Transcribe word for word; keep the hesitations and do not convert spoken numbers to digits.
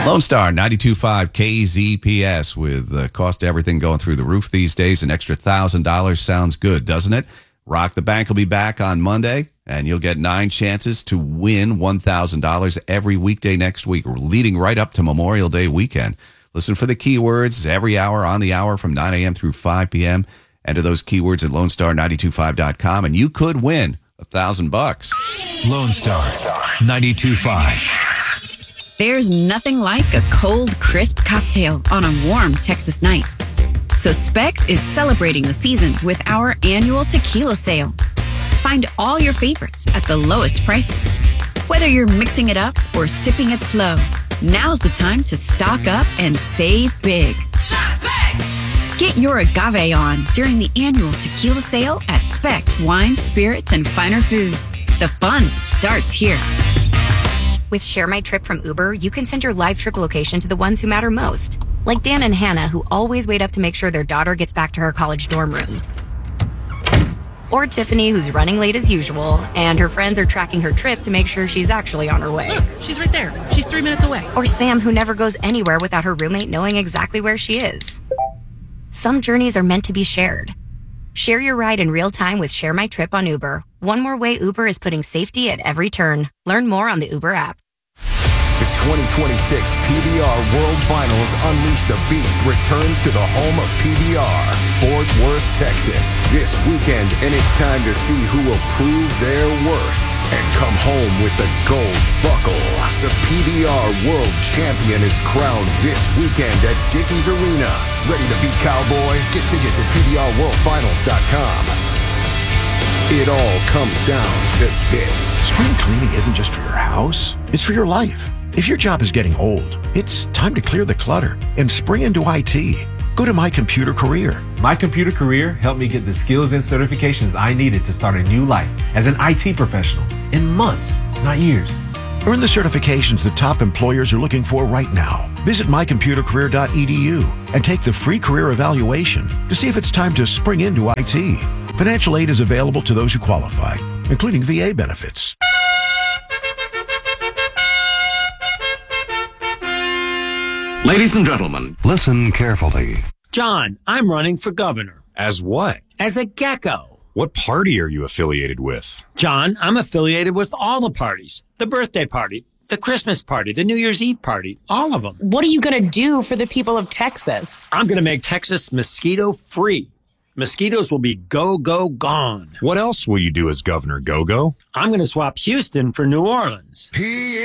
Lone Star ninety-two point five K Z P S with the cost of everything going through the roof these days. An extra one thousand dollars sounds good, doesn't it? Rock the Bank will be back on Monday, and you'll get nine chances to win one thousand dollars every weekday next week, leading right up to Memorial Day weekend. Listen for the keywords every hour on the hour from nine a.m. through five p.m. Enter those keywords at lone star nine two five dot com, and you could win a thousand bucks. Lone Star ninety-two point five. There's nothing like a cold, crisp cocktail on a warm Texas night. So Specs is celebrating the season with our annual tequila sale. Find all your favorites at the lowest prices. Whether you're mixing it up or sipping it slow, now's the time to stock up and save big. Shop Specs! Get your agave on during the annual tequila sale at Specs Wine, Spirits, and Finer Foods. The fun starts here. With Share My Trip from Uber, you can send your live trip location to the ones who matter most. Like Dan and Hannah, who always wait up to make sure their daughter gets back to her college dorm room. Or Tiffany, who's running late as usual, and her friends are tracking her trip to make sure she's actually on her way. Look, she's right there. She's three minutes away. Or Sam, who never goes anywhere without her roommate knowing exactly where she is. Some journeys are meant to be shared. Share your ride in real time with Share My Trip on Uber. One more way Uber is putting safety at every turn. Learn more on the Uber app. The twenty twenty-six P B R World Finals Unleash the Beast returns to the home of P B R, Fort Worth, Texas, this weekend, and it's time to see who will prove their worth and come home with the gold buckle. The P B R World Champion is crowned this weekend at Dickies Arena. Ready to beat Cowboy? Get tickets at P B R world finals dot com. It all comes down to this. Spring cleaning isn't just for your house, it's for your life. If your job is getting old, it's time to clear the clutter and spring into I T. Go to My Computer Career. My Computer Career helped me get the skills and certifications I needed to start a new life as an I T professional in months, not years. Earn the certifications the top employers are looking for right now. Visit my computer career dot e d u and take the free career evaluation to see if it's time to spring into I T. Financial aid is available to those who qualify, including V A benefits. Ladies and gentlemen, listen carefully. John, I'm running for governor. As what? As a gecko. What party are you affiliated with? John, I'm affiliated with all the parties. The birthday party, the Christmas party, the New Year's Eve party, all of them. What are you going to do for the people of Texas? I'm going to make Texas mosquito free. Mosquitoes will be go, go, gone. What else will you do as Governor Go-Go? I'm going to swap Houston for New Orleans. He